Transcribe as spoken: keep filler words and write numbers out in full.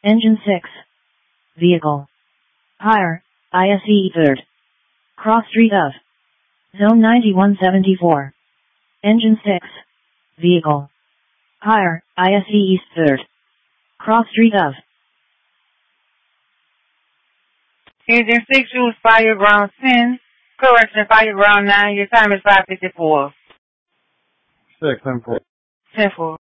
Engine six. Vehicle. Higher, I S E third. Cross street of. Zone ninety-one seventy-four. Engine six. Vehicle. Higher, I S E East third. Cross street of. Engine six, use fire ground ten. Correction, fire ground nine. Your time is five fifty-four. Six, ten four. ten four.